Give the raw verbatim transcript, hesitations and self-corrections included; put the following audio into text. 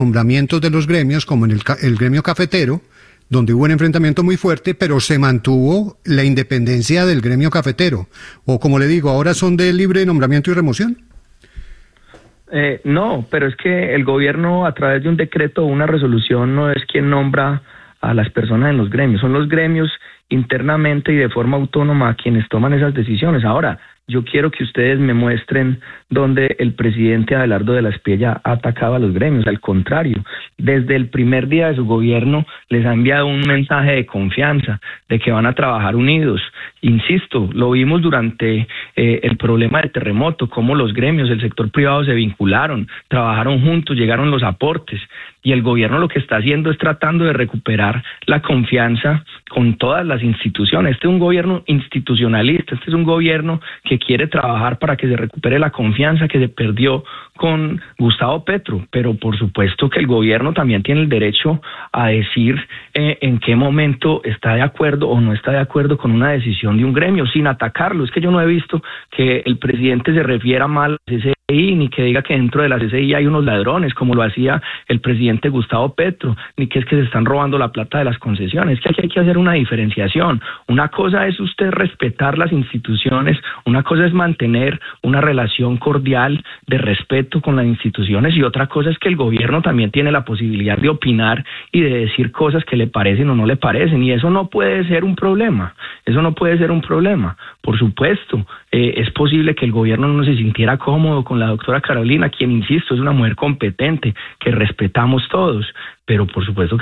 nombramientos de los gremios, como en el, el gremio cafetero, donde hubo un enfrentamiento muy fuerte, pero se mantuvo la independencia del gremio cafetero. O como le digo, ahora son de libre nombramiento y remoción. Eh, no, pero es que el gobierno, a través de un decreto o una resolución, no es quien nombra a las personas en los gremios, son los gremios internamente y de forma autónoma quienes toman esas decisiones. Ahora, yo quiero que ustedes me muestren dónde el presidente Abelardo de la Espriella ha atacado a los gremios. Al contrario, desde el primer día de su gobierno les ha enviado un mensaje de confianza, de que van a trabajar unidos. Insisto, lo vimos durante eh, el problema del terremoto, cómo los gremios, el sector privado se vincularon, trabajaron juntos, llegaron los aportes. Y el gobierno lo que está haciendo es tratando de recuperar la confianza con todas las instituciones. Este es un gobierno institucionalista, este es un gobierno que quiere trabajar para que se recupere la confianza que se perdió con Gustavo Petro, pero por supuesto que el gobierno también tiene el derecho a decir eh, en qué momento está de acuerdo o no está de acuerdo con una decisión de un gremio, sin atacarlo. Es que yo no he visto que el presidente se refiera mal a C C I, ni que diga que dentro de la C C I hay unos ladrones, como lo hacía el presidente Gustavo Petro, ni que es que se están robando la plata de las concesiones. Es que aquí hay que hacer una diferenciación. Una cosa es usted respetar las instituciones, una cosa es mantener una relación cordial de respeto con las instituciones, y otra cosa es que el gobierno también tiene la posibilidad de opinar y de decir cosas que le parecen o no le parecen, y eso no puede ser un problema, eso no puede ser un problema. Por supuesto, eh, es posible que el gobierno no se sintiera cómodo con la doctora Carolina, quien, insisto, es una mujer competente, que respetamos todos, pero por supuesto